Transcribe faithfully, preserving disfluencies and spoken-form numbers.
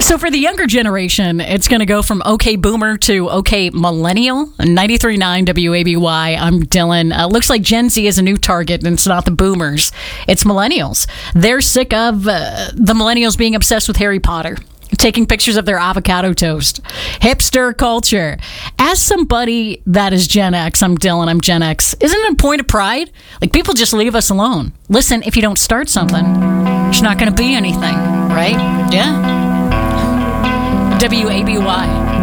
So for the younger generation, it's going to go from OK Boomer to OK Millennial. ninety-three point nine W A B Y, I'm Dylan. Uh, looks like Gen Z is a new target, and it's not the boomers. It's millennials. They're sick of uh, the millennials being obsessed with Harry Potter, taking pictures of their avocado toast. Hipster culture. As somebody that is Gen X, I'm Dylan, I'm Gen X, isn't it a point of pride? Like, people just leave us alone. Listen, if you don't start something, there's not going to be anything, right? Yeah. W A B Y.